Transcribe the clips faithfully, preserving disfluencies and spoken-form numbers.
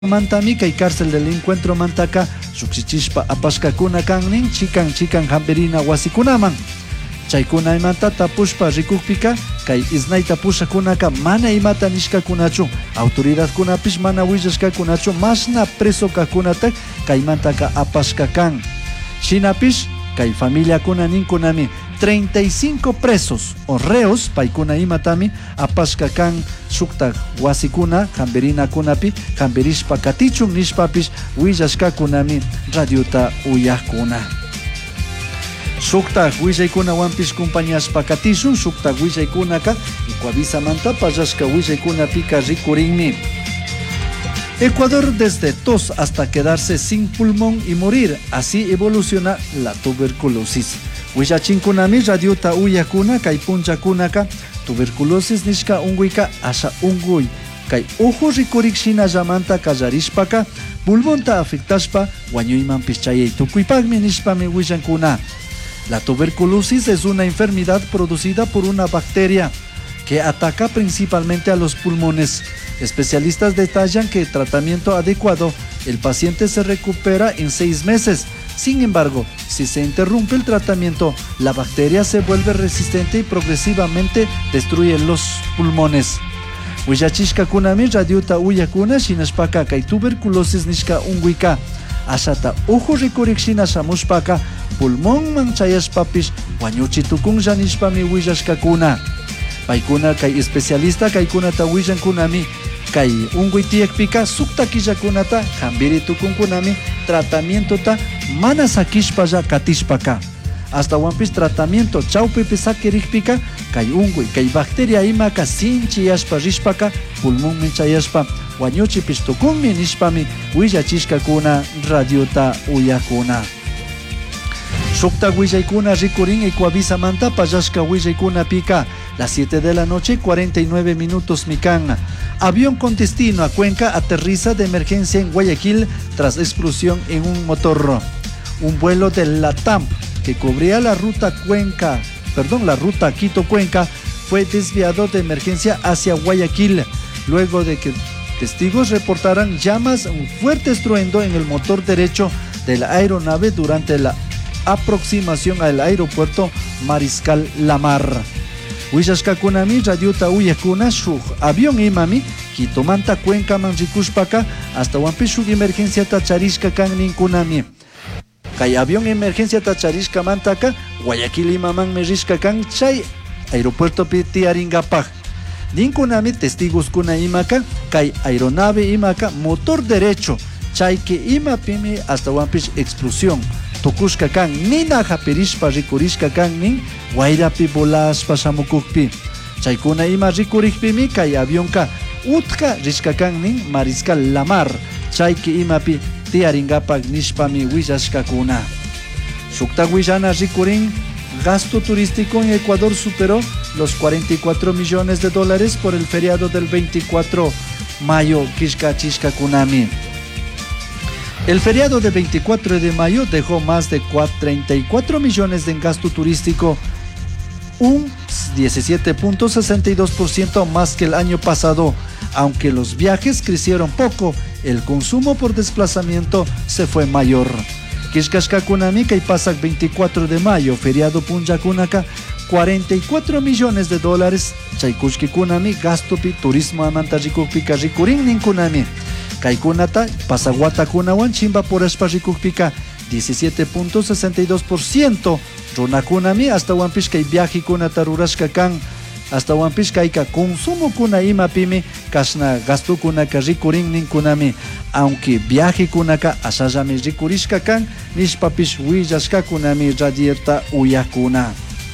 Mantami kay cárcel del encuentro mantaka suksichishpa apashkakuna kannin chikan chikan hamperina wasikunaman chaykuna imanta tapushpa rikukpika kay isnayta pushakunaka mana imata nishkakunachu autoridadkunapish mana willashkakunachu mashna preso kakunata kay mantaka apashkakan shinapish kay familiakuna ninkunami treinta y cinco presos o reos paykuna imatami apashkakan shukta wasikuna hamberina kunapi hamberishpa katichun nishpapish willashkakunami radiota uyakuna shukta willaykunawanpish compañashpa katishun shukta willaykunaka Icuavisamanta pallashka willaykunapika rikurinmi. Ecuador desde tos hasta quedarse sin pulmón y morir, así evoluciona la tuberculosis. Willachinkunami radiota uyakuna kay punchakunaka tuberculosis nishka unguika asha unguy kay uhu rikurik shinallamanta kallarishpaka pulmonta afectashpa wañuymanpish chayay tukuypakmi nishpami willankuna. La tuberculosis es una enfermedad producida por una bacteria que ataca principalmente a los pulmones. Especialistas detallan que el tratamiento adecuado, el paciente se recupera en seis meses. Sin embargo, si se interrumpe el tratamiento, la bacteria se vuelve resistente y progresivamente destruye los pulmones. Willachishka kunami radiota uyakuna shinashpaka kay tuberculosis nishka unguika. Ashata uhu rikurik shinashamushpaka pulmón manchayashpapish wañuchitukun janishpami willashkakuna. Paykuna kay especialista kaykunata willankunami kay unguitiekpika sukta killakunata hambiritukunkunami tratamiento mana sakishpalla katishpaka. Hasta wampish tratamiento chawpipi sakirikpika kay unguy kay bacteria imaka sinchiyashpa rishpaka pulmón minchayashpa wañuchipish tukunmi nishpami willachishkakuna radiota uyakuna. Shukta willaykuna rikurin Icuavisamanta pallashka willaykuna pika. Las siete de la noche, cuarenta y nueve minutos mikan. Avión con destino a Cuenca aterriza de emergencia en Guayaquil tras explosión en un motor. Un vuelo de LATAM que cubría la ruta Cuenca, perdón, la ruta Quito-Cuenca fue desviado de emergencia hacia Guayaquil luego de que testigos reportaran llamas, un fuerte estruendo en el motor derecho de la aeronave durante la aproximación al aeropuerto Mariscal Lamar. Willashkakunami radiota uyakuna shuk avión imami Quitomanta Cuenca manrikushpaka hasta wampishuk emergencia tacharishka kan ninkunami. Kay avión emergencia tacharishka mantaka Guayaquil imaman merishka kan chay aeropuerto tiaringapaj. Ninkunami testigos kuna imaka kay aeronave imaka motor derecho chay que imapimi hasta wampish explosión. Tukushka kan nina hapirishpa rikurishka kan nin guayrapi bolashpa shamukukpi. Chaykuna ima rikurikpimi kay avionka utka rishka kan nin Mariscal Lamar. Chayki imapi tiaringapak nishpami willashkakuna. Shukta willana rikurin gasto turístico en Ecuador superó los cuarenta y cuatro millones de dólares por el feriado del veinticuatro de mayo kishka chishka kunami. El feriado de veinticuatro de mayo dejó más de treinta y cuatro millones en gasto turístico, un diecisiete punto sesenta y dos por ciento más que el año pasado. Aunque los viajes crecieron poco, el consumo por desplazamiento se fue mayor. Kishkashkakunami kay pasak veinticuatro de mayo, feriado punjakunaka, cuarenta y cuatro millones de dólares, chaykushkikunami gastopi turismo amantarikupi rikurin ninkunami. Kaikunata, pasaguata kunawan chimba por espajikukpika diecisiete punto sesenta y dos por ciento. Runakunami hasta wampish kay viaje kunata rurashka kan. Hasta wampish kayka consumo kuna imapimi kashna gasto kunaka rikurin ninkunami. Aunque viaje kunaka asallami rikurishka kan nishpapish willashka kunami radierta uyakuna.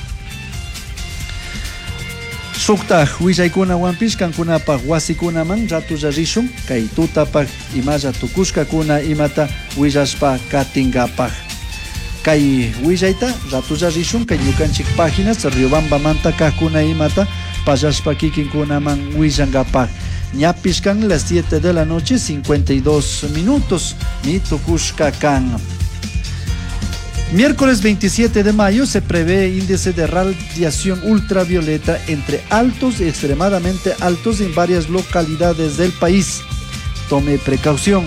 Shukta willaykuna wampish kankunapaq wasikunaman ratulla rishun kay tutapaq imalla tukushkakuna imata willashpa katingapaq. Kay willayta ratulla rishun kay ñukanchik páginas Riobambamanta kajkuna imata pallashpa kikinkunaman willangapaq. Ñapish kan las siete de la noche, cincuenta y dos minutos mi tukushka kan. Miércoles veintisiete de mayo se prevé índice de radiación ultravioleta entre altos y extremadamente altos en varias localidades del país. tome precaución.